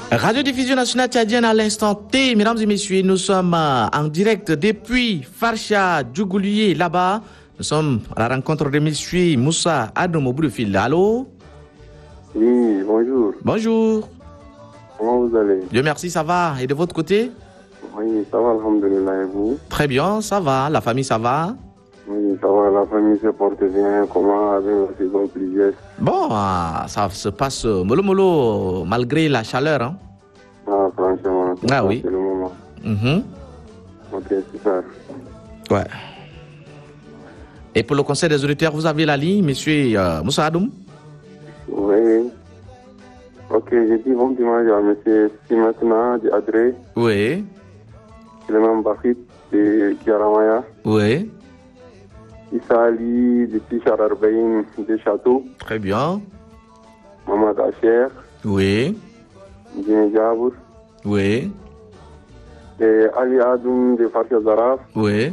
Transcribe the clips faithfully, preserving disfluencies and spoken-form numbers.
Radio-diffusion nationale tchadienne à l'instant T. Mesdames et messieurs, nous sommes en direct depuis Farsha Djougoulié, là-bas. Nous sommes à la rencontre de monsieur Moussa Adam au bout de fil. Allô? Oui, bonjour. Bonjour. Comment vous allez? Dieu merci, ça va. Et de votre côté? Oui, ça va, alhamdoulilah, et vous? Très bien, ça va. La famille, ça va? Oui, ça va, la famille se porte bien. Comment avec la saison pluvieuse? Bon, ça se passe mollo mollo malgré la chaleur. Hein? Ah, franchement, c'est, ah, oui. c'est le moment. Mm-hmm. Ok, super. Ouais. Et pour le conseil des auditeurs, vous avez la ligne, monsieur euh, Moussa Adoum? Oui. Ok, j'ai dit bon dimanche à monsieur Simatna de Adré. Oui. Clément Bakhit de Kiaramaya. Oui. Issa Ali de Tichararbaïn de Château. Très bien. Mamad Acher. Oui. Djinn Jabour. Oui. Et Ali Adoum de Farsha Zaraf. Oui.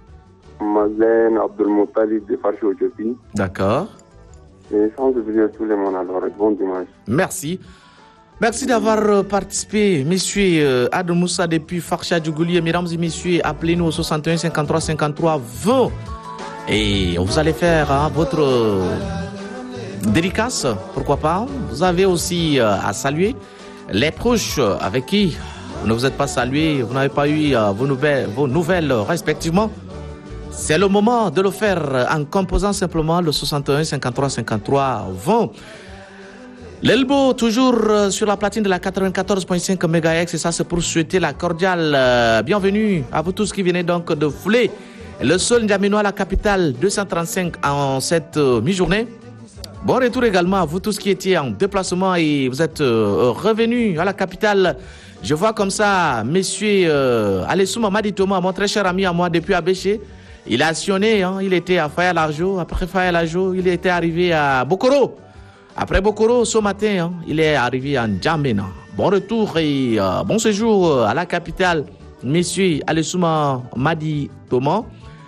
Mazen Abdul Moutalib de Farsha Ojopi. D'accord. Et sans oublier tous les monde alors. Bon dimanche. Merci. Merci d'avoir participé, messieurs euh, Adam Moussa depuis Farsha Djougoulié. Mesdames et messieurs, appelez-nous au soixante et un cinquante-trois cinquante-trois vingt. Et vous allez faire hein, votre euh, dédicace, pourquoi pas. Vous avez aussi euh, à saluer les proches avec qui vous ne vous êtes pas salués, vous n'avez pas eu euh, vos, nouvelles, vos nouvelles respectivement. C'est le moment de le faire en composant simplement le soixante et un cinquante-trois cinquante-trois vingt. L'Elbo, toujours sur la platine de la quatre-vingt-quatorze virgule cinq mégahertz, et ça c'est pour souhaiter la cordiale euh, bienvenue à vous tous qui venez donc de fouler le sol N'Djamena, la capitale, deux cent trente-cinq en cette euh, mi-journée. Bon retour également à vous tous qui étiez en déplacement et vous êtes euh, revenus à la capitale. Je vois comme ça, messieurs euh, Alessouma Madi Thomas, mon très cher ami à moi depuis Abéché. Il a actionné, hein, il était à Faya Larjo, après Faya Larjo, il était arrivé à Bokoro. Après Bokoro, ce matin, hein, il est arrivé à N'Djamena. Bon retour et euh, bon séjour à la capitale, messieurs Alessouma Madi Thomas.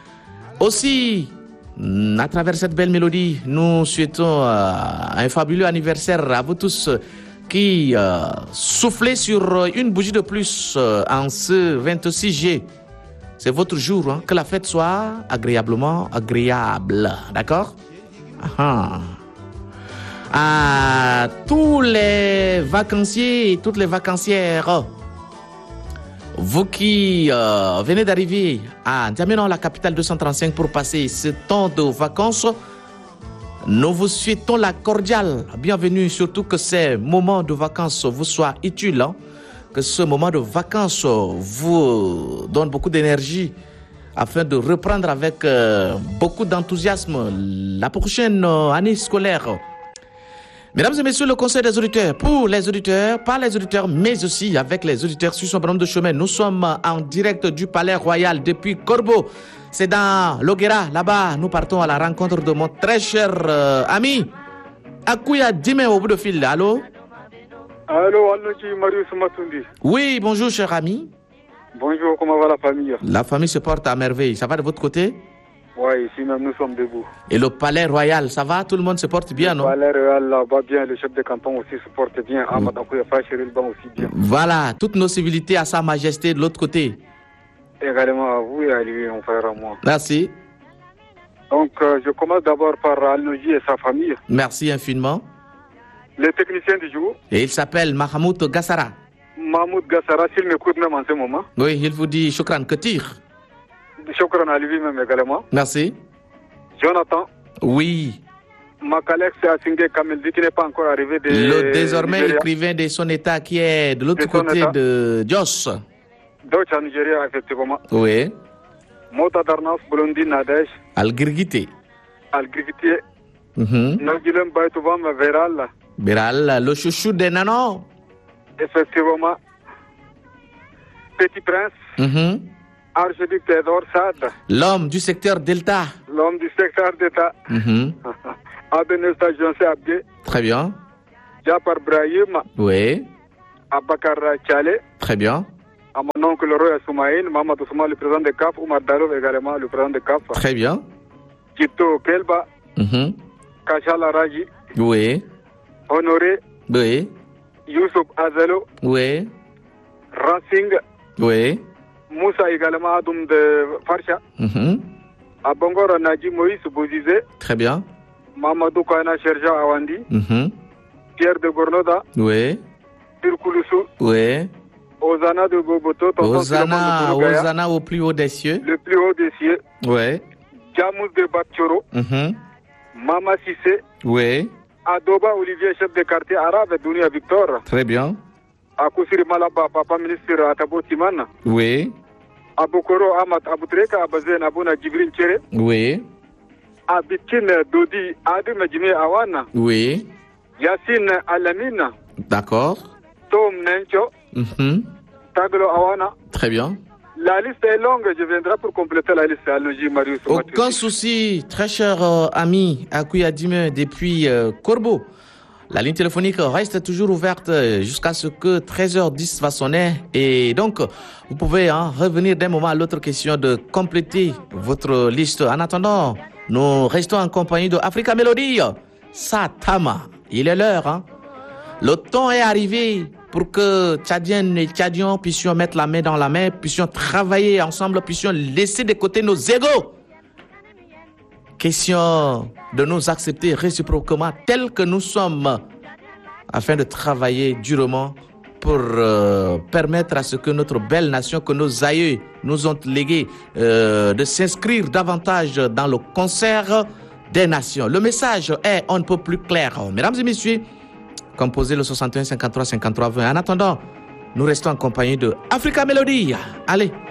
Aussi, à travers cette belle mélodie, nous souhaitons euh, un fabuleux anniversaire à vous tous qui euh, soufflez sur une bougie de plus euh, en ce vingt-six juillet. C'est votre jour, hein, que la fête soit agréablement agréable, d'accord? Ah. À tous les vacanciers et toutes les vacancières, vous qui euh, venez d'arriver à N'Djamena, la capitale deux cent trente-cinq, pour passer ce temps de vacances, nous vous souhaitons la cordiale bienvenue, surtout que ces moments de vacances vous soient utiles, hein, que ce moment de vacances vous donne beaucoup d'énergie afin de reprendre avec euh, beaucoup d'enthousiasme la prochaine euh, année scolaire. Mesdames et messieurs, le conseil des auditeurs, pour les auditeurs, pas les auditeurs, mais aussi avec les auditeurs sur son bonhomme de chemin. Nous sommes en direct du Palais Royal depuis Corbeau. C'est dans Logera, là-bas. Nous partons à la rencontre de mon très cher euh, ami Akouya Dime au bout de fil. Allô? Allô, Alnoji Marius Matundi. Oui, bonjour cher ami. Bonjour, comment va la famille? La famille se porte à merveille. Ça va de votre côté? Oui, ici même nous sommes debout. Et le Palais Royal, ça va? Tout le monde se porte bien, le non? Le Palais Royal là va bien, le chef de canton aussi se porte bien. Mm. Ahmad Akouya Fachiril Ban aussi bien. Voilà, toutes nos civilités à Sa Majesté de l'autre côté. Également à vous et à lui, mon frère à moi. Merci. Donc, euh, je commence d'abord par Alnoji et sa famille. Merci infiniment. Les techniciens du jour. Et il s'appelle Mahmoud Gassara. Mahmoud Gassara, s'il m'écoute même en ce moment. Oui, il vous dit Shukran Ketir. Shukran à lui-même également. Merci. Jonathan. Oui. Makalex Asingé Kameldi qui n'est pas encore arrivé de... Le désormais Nigeria. Écrivain de son état qui est de l'autre de côté état. De Jos. D'autres à Nigeria, effectivement. Oui. Mota Darnas, Burundi, Nadej. Al-Girgité. Al-Girgité. Mm-hmm. Nagilem Baïtoubam, Véral. Véral, le chouchou des nanos. Effectivement. Petit Prince. Mm-hmm. Archiduc Théodore Sad. L'homme du secteur Delta. L'homme du secteur Delta. Mm-hmm. Abenesta Jonse Abdé. Très bien. Japar Brahim. Oui. Abakar Tchale. Très bien. À mon oncle Roya Soumaïl, Mamadou Souma, le président de C A F, Oumar Dalo également, le président de C A F. Très bien. Kito Kelba. Mm-hmm. Kachala Raji. Oui. Honoré. Oui. Youssouf Azalo, Oui. Racing, Oui. Moussa également Adoum de Farsha, Mhm. à Bangor Nadji Moïse Bouzizé, Très bien. Mamadou Kana Sherja Awandi, Mhm. Pierre de Gornoda, Oui. Turkouloussou, Oui. Ozana de Boboto, Tonton Hosanna, Suleiman de Tourougaya, Hosanna au plus haut des cieux. le plus haut des cieux, Oui. Djamous de Bakchoro, Mhm. Mama Sissé, Oui. Adoba Olivier, chef de quartier arabe, Dounia Victor, Très bien. Akousiri Malaba, papa ministre Atabo Timana, Oui. Abokoro Amat Aboutreka, Abazen Abouna Djibril Tchere, Oui. Abikin Dodi Adim Jimé Awana, Oui. Yassine Alamina, D'accord. Tom Nencho, Mhm. Taglo Awana. Très bien. La liste est longue, je viendrai pour compléter la liste à Logi Marius. Aucun souci, très cher euh, ami Akouya Dime depuis euh, Corbeau. La ligne téléphonique reste toujours ouverte jusqu'à ce que treize heures dix va sonner. Et donc, vous pouvez hein, revenir d'un moment à l'autre, question de compléter votre liste. En attendant, nous restons en compagnie de Africa Melody. Satama, il est l'heure. Hein? Le temps est arrivé pour que Tchadiennes et Tchadiens puissions mettre la main dans la main, puissions travailler ensemble, puissions laisser de côté nos égos. Question de nous accepter réciproquement tels que nous sommes, afin de travailler durement pour euh, permettre à ce que notre belle nation, que nos aïeux nous ont légué, euh, de s'inscrire davantage dans le concert des nations. Le message est on ne peut plus clair. Mesdames et messieurs, composez le soixante et un cinquante-trois cinquante-trois vingt. En attendant, nous restons en compagnie de Africa Melody. Allez.